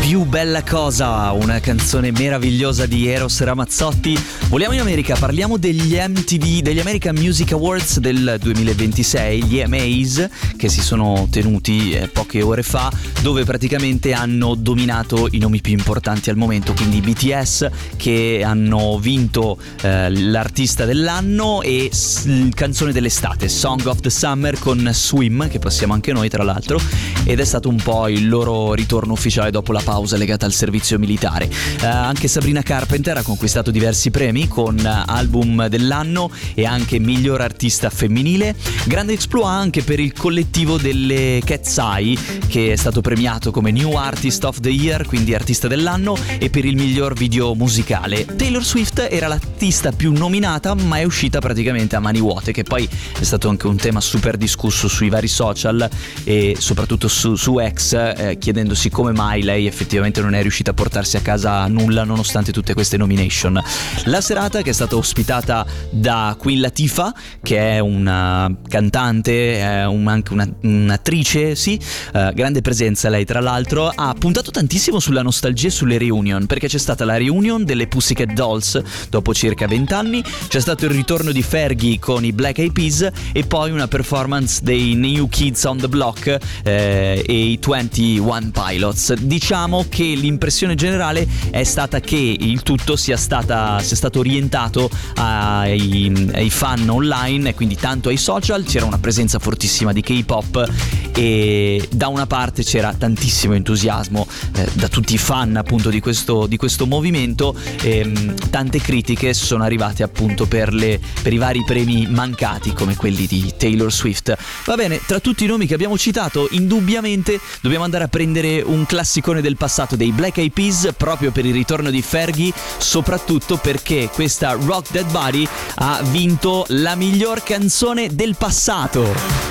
Più bella cosa, una canzone meravigliosa di Eros Ramazzotti. Voliamo in America, parliamo degli MTV, degli American Music Awards del 2026, gli AMAs, che si sono tenuti poche ore fa, dove praticamente hanno dominato i nomi più importanti al momento, quindi BTS, che hanno vinto l'artista dell'anno, e canzone dell'estate, Song of the Summer, con Swim, che passiamo anche noi tra l'altro, ed è stato un po' il loro ritorno ufficiale dopo la pausa legata al servizio militare. Anche Sabrina Carpenter ha conquistato diversi premi con album dell'anno e anche miglior artista femminile. Grande exploit anche per il collettivo delle Cat's Eye, che è stato premiato come New Artist of the Year, quindi artista dell'anno, e per il miglior video musicale. Taylor Swift era l'artista più nominata, ma è uscita praticamente a mani vuote, che poi è stato anche un tema super discusso sui vari social e soprattutto su X, chiedendosi come mai lei effettivamente non è riuscita a portarsi a casa nulla nonostante tutte queste nomination. La serata, che è stata ospitata da Queen Latifah, che è una cantante, anche un'attrice, sì, grande presenza lei tra l'altro, ha puntato tantissimo sulla nostalgia e sulle reunion, perché c'è stata la reunion delle Pussycat Dolls dopo circa 20 anni, c'è stato il ritorno di Fergie con i Black Eyed Peas e poi una performance dei New Kids on the Block e i 21 Pilots. Diciamo che l'impressione generale è stata che il tutto sia stato orientato ai fan online, e quindi tanto ai social. C'era una presenza fortissima di K-pop e da una parte c'era tantissimo entusiasmo da tutti i fan appunto di questo movimento, tante critiche sono arrivate appunto per i vari premi mancati come quelli di Taylor Swift. Va bene, tra tutti i nomi che abbiamo citato, indubbiamente dobbiamo andare a prendere un classicone del passato dei Black Eyed Peas, proprio per il ritorno di Fergie, soprattutto perché questa Rock That Body ha vinto la miglior canzone del passato.